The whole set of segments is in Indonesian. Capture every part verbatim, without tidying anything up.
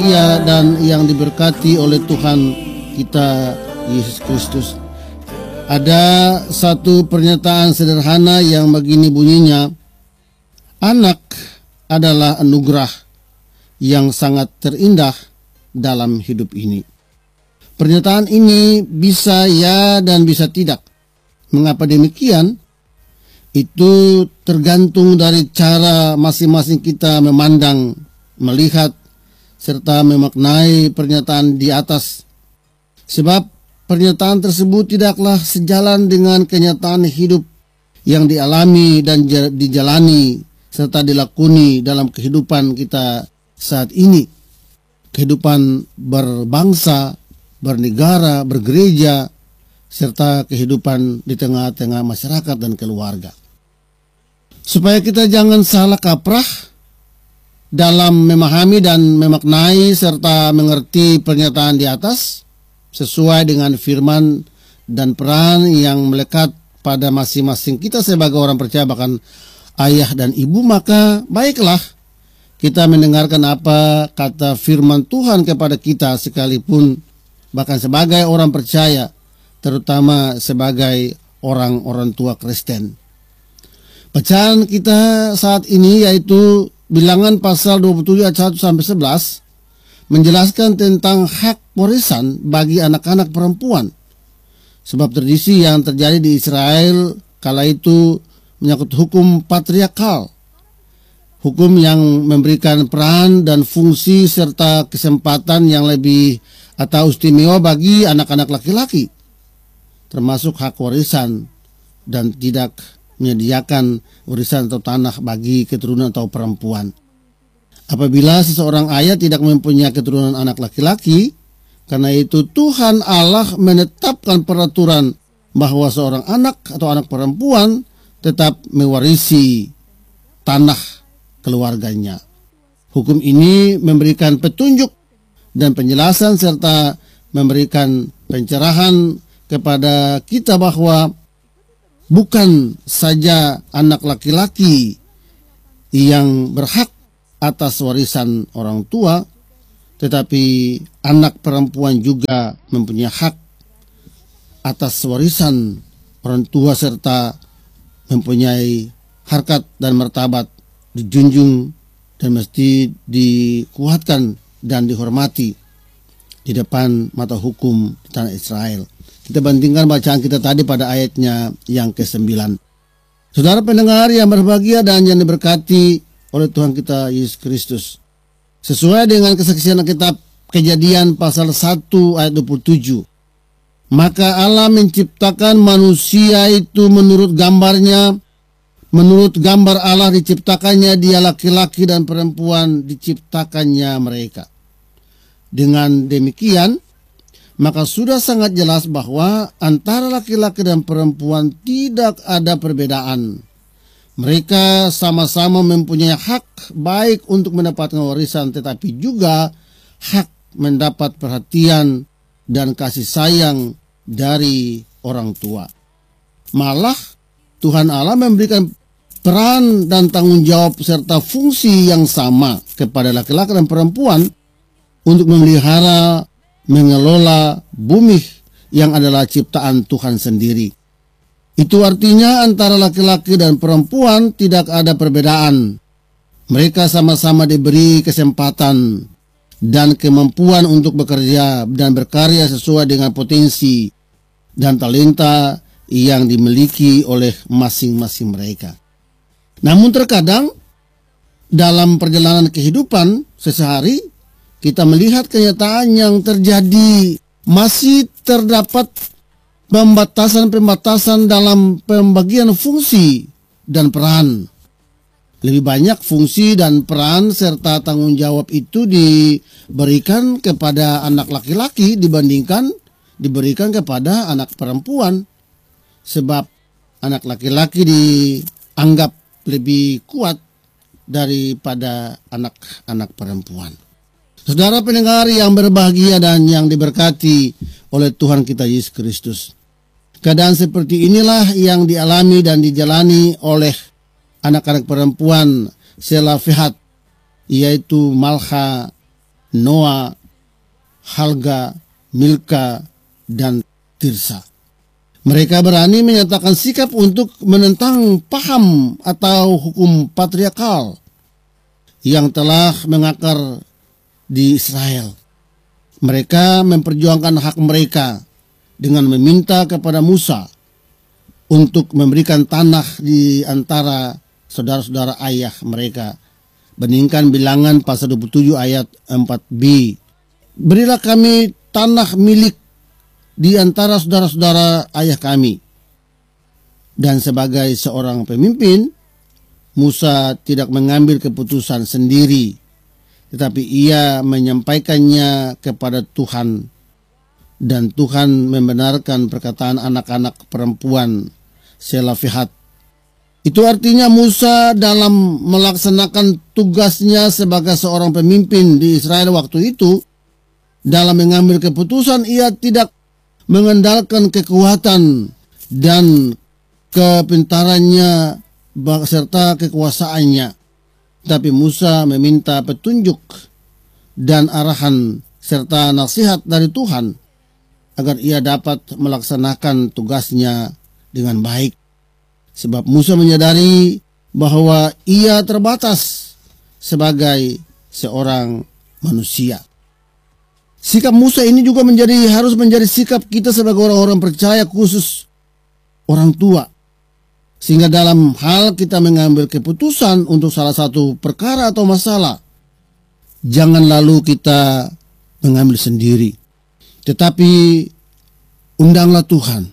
Ya, dan yang diberkati oleh Tuhan kita Yesus Kristus. Ada satu pernyataan sederhana yang begini bunyinya: anak adalah anugerah yang sangat terindah dalam hidup ini. Pernyataan ini bisa ya dan bisa tidak. Mengapa demikian? Itu tergantung dari cara masing-masing kita memandang, melihat, serta memaknai pernyataan di atas. Sebab pernyataan tersebut tidaklah sejalan dengan kenyataan hidup yang dialami dan dijalani serta dilakoni dalam kehidupan kita saat ini. Kehidupan berbangsa, bernegara, bergereja, serta kehidupan di tengah-tengah masyarakat dan keluarga. Supaya kita jangan salah kaprah dalam memahami dan memaknai serta mengerti pernyataan di atas sesuai dengan firman dan peran yang melekat pada masing-masing kita sebagai orang percaya, bahkan ayah dan ibu, maka baiklah kita mendengarkan apa kata firman Tuhan kepada kita sekalipun, bahkan sebagai orang percaya, terutama sebagai orang-orang tua Kristen. Bacaan kita saat ini yaitu Bilangan pasal dua puluh tujuh ayat satu sampai sebelas menjelaskan tentang hak warisan bagi anak-anak perempuan. Sebab tradisi yang terjadi di Israel kala itu menyangkut hukum patriarkal, hukum yang memberikan peran dan fungsi serta kesempatan yang lebih atau istimewa bagi anak-anak laki-laki, termasuk hak warisan, dan tidak menyediakan warisan atau tanah bagi keturunan atau perempuan. Apabila seseorang ayah tidak mempunyai keturunan anak laki-laki, karena itu Tuhan Allah menetapkan peraturan bahwa seorang anak atau anak perempuan tetap mewarisi tanah keluarganya. Hukum ini memberikan petunjuk dan penjelasan serta memberikan pencerahan kepada kita bahwa bukan saja anak laki-laki yang berhak atas warisan orang tua, tetapi anak perempuan juga mempunyai hak atas warisan orang tua serta mempunyai harkat dan martabat, dijunjung dan mesti dikuatkan dan dihormati di depan mata hukum di tanah Israel. Kita bandingkan bacaan kita tadi pada ayatnya yang kesembilan. Saudara pendengar yang berbahagia dan yang diberkati oleh Tuhan kita Yesus Kristus, sesuai dengan kesaksian kitab Kejadian pasal satu ayat dua puluh tujuh, maka Allah menciptakan manusia itu menurut gambarnya, menurut gambar Allah diciptakannya dia, laki-laki dan perempuan diciptakannya mereka. Dengan demikian, maka sudah sangat jelas bahwa antara laki-laki dan perempuan tidak ada perbedaan. Mereka sama-sama mempunyai hak baik untuk mendapatkan warisan, tetapi juga hak mendapat perhatian dan kasih sayang dari orang tua. Malah Tuhan Allah memberikan peran dan tanggung jawab serta fungsi yang sama kepada laki-laki dan perempuan untuk memelihara, mengelola bumi yang adalah ciptaan Tuhan sendiri. Itu artinya antara laki-laki dan perempuan tidak ada perbedaan. Mereka sama-sama diberi kesempatan dan kemampuan untuk bekerja dan berkarya sesuai dengan potensi dan talenta yang dimiliki oleh masing-masing mereka. Namun terkadang dalam perjalanan kehidupan sehari-hari kita melihat kenyataan yang terjadi, masih terdapat pembatasan-pembatasan dalam pembagian fungsi dan peran. Lebih banyak fungsi dan peran serta tanggung jawab itu diberikan kepada anak laki-laki dibandingkan diberikan kepada anak perempuan. Sebab anak laki-laki dianggap lebih kuat daripada anak-anak perempuan. Saudara pendengar yang berbahagia dan yang diberkati oleh Tuhan kita Yesus Kristus, keadaan seperti inilah yang dialami dan dijalani oleh anak-anak perempuan Selafehat, yaitu Malha, Noa, Halga, Milka, dan Tirsa. Mereka berani menyatakan sikap untuk menentang paham atau hukum patriarkal yang telah mengakar di Israel. Mereka memperjuangkan hak mereka dengan meminta kepada Musa untuk memberikan tanah di antara saudara-saudara ayah mereka. Bandingkan Bilangan pasal dua puluh tujuh ayat empat b. Berilah kami tanah milik di antara saudara-saudara ayah kami. Dan sebagai seorang pemimpin, Musa tidak mengambil keputusan sendiri, tetapi ia menyampaikannya kepada Tuhan. Dan Tuhan membenarkan perkataan anak-anak perempuan Selafihat. Itu artinya Musa dalam melaksanakan tugasnya sebagai seorang pemimpin di Israel waktu itu, dalam mengambil keputusan ia tidak mengandalkan kekuatan dan kepintarannya serta kekuasaannya. Tapi Musa meminta petunjuk dan arahan serta nasihat dari Tuhan agar ia dapat melaksanakan tugasnya dengan baik. Sebab Musa menyadari bahwa ia terbatas sebagai seorang manusia. Sikap Musa ini juga menjadi harus menjadi sikap kita sebagai orang-orang percaya, khusus orang tua. Sehingga dalam hal kita mengambil keputusan untuk salah satu perkara atau masalah, jangan lalu kita mengambil sendiri, tetapi undanglah Tuhan,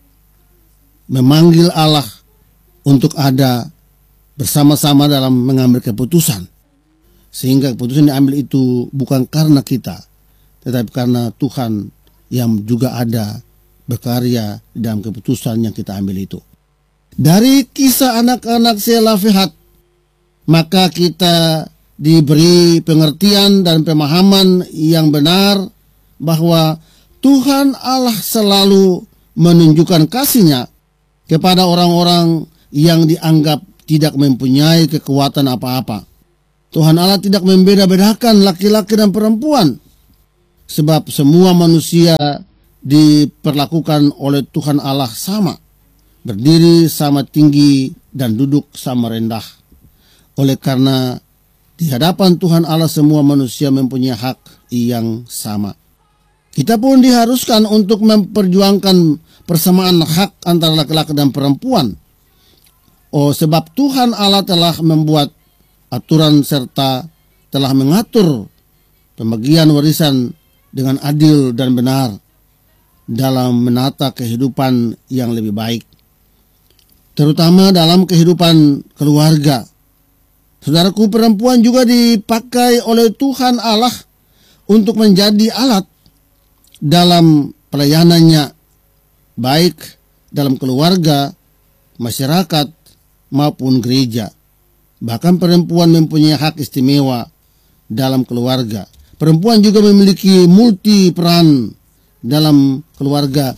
memanggil Allah untuk ada bersama-sama dalam mengambil keputusan. Sehingga keputusan diambil itu bukan karena kita, tetapi karena Tuhan yang juga ada berkarya dalam keputusan yang kita ambil itu. Dari kisah anak-anak Selafihat, maka kita diberi pengertian dan pemahaman yang benar bahwa Tuhan Allah selalu menunjukkan kasih-Nya kepada orang-orang yang dianggap tidak mempunyai kekuatan apa-apa. Tuhan Allah tidak membeda-bedakan laki-laki dan perempuan, sebab semua manusia diperlakukan oleh Tuhan Allah sama, berdiri sama tinggi dan duduk sama rendah. Oleh karena di hadapan Tuhan Allah semua manusia mempunyai hak yang sama. Kita pun diharuskan untuk memperjuangkan persamaan hak antara laki-laki dan perempuan. Oh, sebab Tuhan Allah telah membuat aturan serta telah mengatur pembagian warisan dengan adil dan benar dalam menata kehidupan yang lebih baik, terutama dalam kehidupan keluarga. Saudaraku, perempuan juga dipakai oleh Tuhan Allah untuk menjadi alat dalam pelayanannya, baik dalam keluarga, masyarakat, maupun gereja. Bahkan perempuan mempunyai hak istimewa dalam keluarga. Perempuan juga memiliki multi peran dalam keluarga,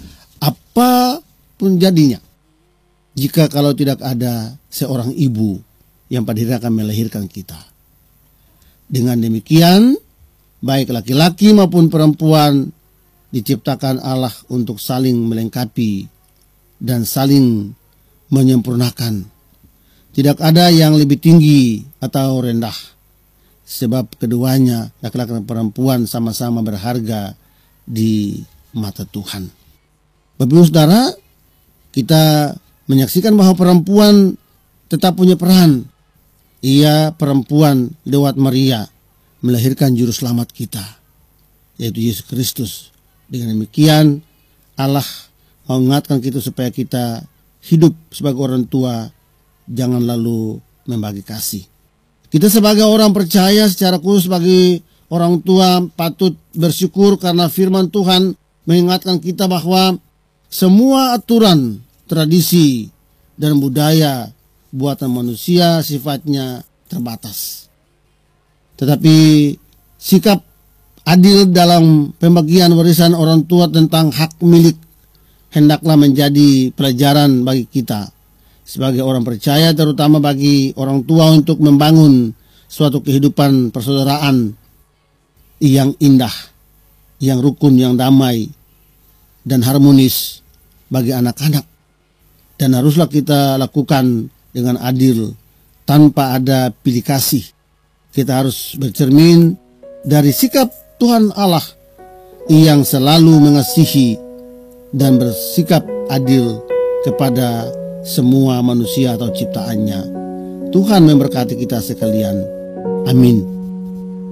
apapun jadinya. Jika kalau tidak ada seorang ibu yang pada akhirnya akan melahirkan kita. Dengan demikian, baik laki-laki maupun perempuan diciptakan Allah untuk saling melengkapi dan saling menyempurnakan. Tidak ada yang lebih tinggi atau rendah, sebab keduanya, laki-laki dan perempuan, sama-sama berharga di mata Tuhan. Bapak Ibu Saudara, kita menyaksikan bahwa perempuan tetap punya peran. Ia, perempuan lewat Maria, melahirkan juru selamat kita, yaitu Yesus Kristus. Dengan demikian, Allah mengingatkan kita supaya kita hidup sebagai orang tua, jangan lalu membagi kasih. Kita sebagai orang percaya, secara khusus bagi orang tua, patut bersyukur karena firman Tuhan mengingatkan kita bahwa semua aturan, tradisi, dan budaya buatan manusia sifatnya terbatas. Tetapi sikap adil dalam pembagian warisan orang tua tentang hak milik hendaklah menjadi pelajaran bagi kita sebagai orang percaya, terutama bagi orang tua, untuk membangun suatu kehidupan persaudaraan yang indah, yang rukun, yang damai, dan harmonis bagi anak-anak. Dan haruslah kita lakukan dengan adil, tanpa ada pilih kasih. Kita harus bercermin dari sikap Tuhan Allah yang selalu mengasihi dan bersikap adil kepada semua manusia atau ciptaannya. Tuhan memberkati kita sekalian. Amin.